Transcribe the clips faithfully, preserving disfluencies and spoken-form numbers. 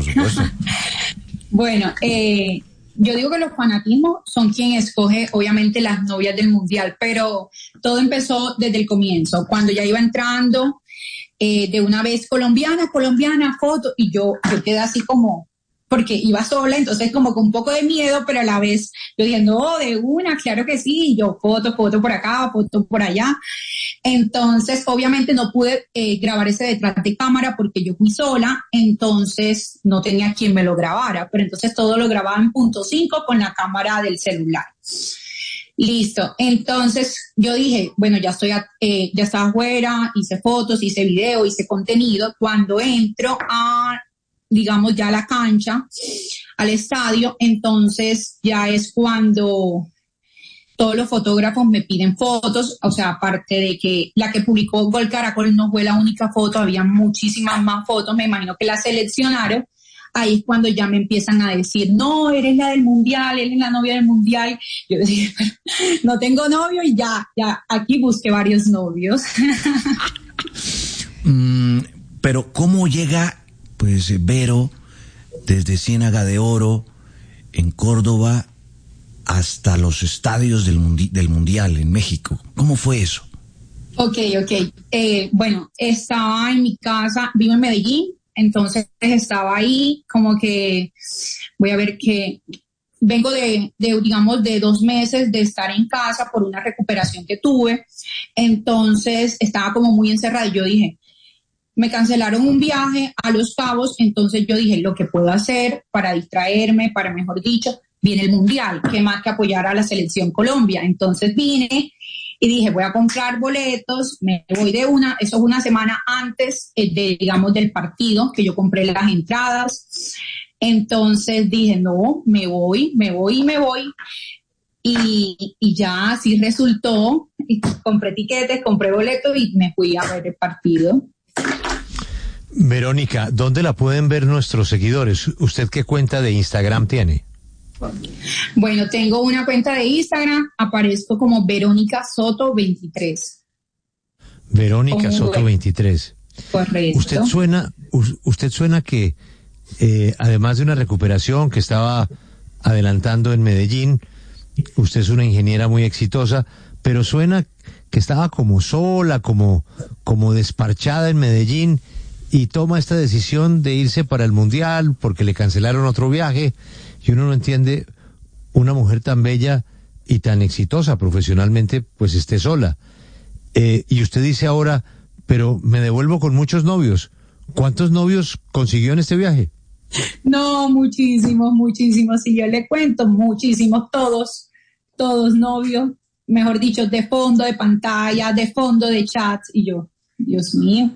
por supuesto. Bueno, eh, yo digo que los fanatismos son quien escoge, obviamente, las novias del mundial, pero todo empezó desde el comienzo, cuando ya iba entrando eh, de una vez colombiana, colombiana, foto, y yo, yo quedé así como, porque iba sola, entonces como con un poco de miedo, pero a la vez yo dije, no, de una, claro que sí, y yo foto, foto por acá, foto por allá. Entonces, obviamente no pude eh, grabar ese detrás de cámara porque yo fui sola, entonces no tenía quien me lo grabara, pero entonces todo lo grababa en punto cinco con la cámara del celular. Listo, entonces yo dije, bueno, ya estoy, a, eh, ya estaba afuera, hice fotos, hice video, hice contenido. Cuando entro a, digamos, ya a la cancha, al estadio, entonces ya es cuando todos los fotógrafos me piden fotos, o sea, aparte de que la que publicó Gol Caracol no fue la única foto, había muchísimas más fotos, me imagino que la seleccionaron. Ahí es cuando ya me empiezan a decir, no, eres la del mundial, eres la novia del mundial. Yo decía, no tengo novio y ya, ya, aquí busqué varios novios. mm, pero ¿cómo llega, pues, Vero, desde Ciénaga de Oro, en Córdoba, hasta los estadios del, mundi- del mundial en México? ¿Cómo fue eso? Ok, ok. Eh, bueno, estaba en mi casa, vivo en Medellín. Entonces estaba ahí como que voy a ver que vengo de, de, digamos, de dos meses de estar en casa por una recuperación que tuve. Entonces estaba como muy encerrada y yo dije, me cancelaron un viaje a Los Cabos, entonces yo dije, lo que puedo hacer para distraerme, para mejor dicho, viene el mundial, qué más que apoyar a la selección Colombia. Entonces vine y dije, voy a comprar boletos, me voy de una, eso es una semana antes de, digamos, del partido, que yo compré las entradas. Entonces dije, no, me voy, me voy y me voy. Y, y ya así resultó. Y compré tiquetes, compré boletos y me fui a ver el partido. Verónica, ¿dónde la pueden ver nuestros seguidores? ¿Usted qué cuenta de Instagram tiene? Bueno, tengo una cuenta de Instagram, aparezco como Verónica Soto veintitrés. Verónica Soto veintitrés. Correcto. Usted suena, usted suena que eh, además de una recuperación que estaba adelantando en Medellín, usted es una ingeniera muy exitosa, pero suena que estaba como sola, como, como desparchada en Medellín y toma esta decisión de irse para el Mundial porque le cancelaron otro viaje. Y uno no entiende, una mujer tan bella y tan exitosa profesionalmente, pues esté sola. Eh, y usted dice ahora, pero me devuelvo con muchos novios. ¿Cuántos novios consiguió en este viaje? No, muchísimos, muchísimos. Si yo le cuento, muchísimos, todos, todos novios, mejor dicho, de fondo de pantalla, de fondo de chats. Y yo, Dios mío.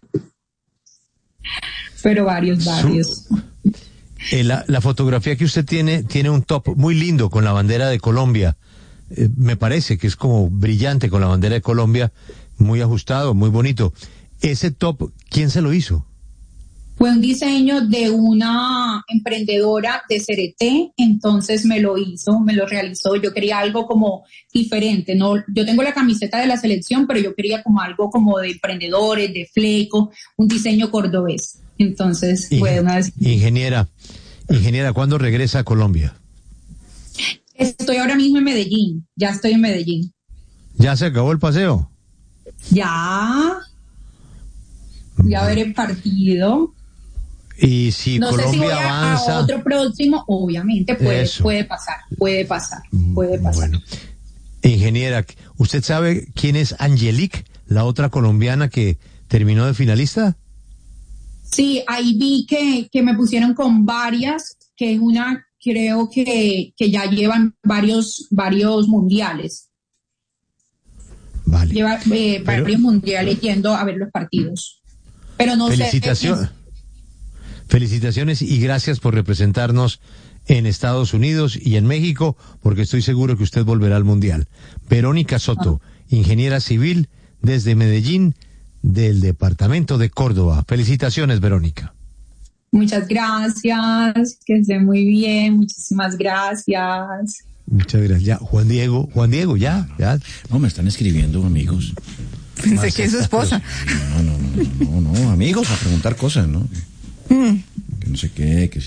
Pero varios, varios. Su... Eh, la, la fotografía que usted tiene, tiene un top muy lindo con la bandera de Colombia. Eh, me parece que es como brillante con la bandera de Colombia, muy ajustado, muy bonito. Ese top, ¿quién se lo hizo? Fue un diseño de una emprendedora de Cereté, entonces me lo hizo, me lo realizó. Yo quería algo como diferente, ¿no? Yo tengo la camiseta de la selección, pero yo quería como algo como de emprendedores, de fleco, un diseño cordobés. Entonces Ingen- fue una... Ingeniera, ingeniera, ¿cuándo regresa a Colombia? Estoy ahora mismo en Medellín, ya estoy en Medellín. ¿Ya se acabó el paseo? Ya, ya veré el partido. Y si no Colombia sé si voy a, avanza... a otro próximo, obviamente puede, Eso. puede pasar, puede pasar, puede pasar. Bueno, ingeniera, ¿usted sabe quién es Angelique, la otra colombiana que terminó de finalista? Sí, ahí vi que, que me pusieron con varias, que es una, creo que, que ya llevan varios, varios mundiales. Vale. Lleva eh, Pero, varios mundiales yendo a ver los partidos. Pero no felicitación, sé. Felicitaciones y gracias por representarnos en Estados Unidos y en México, porque estoy seguro que usted volverá al Mundial. Verónica Soto, ah. ingeniera civil desde Medellín, del departamento de Córdoba. Felicitaciones, Verónica. Muchas gracias, que esté muy bien, muchísimas gracias. Muchas gracias. Ya, Juan Diego, Juan Diego, ya, ya. No, me están escribiendo amigos. Pensé que es su esposa. No, no, no, no, no, no, amigos a preguntar cosas, ¿no? Mm. Que no sé qué, que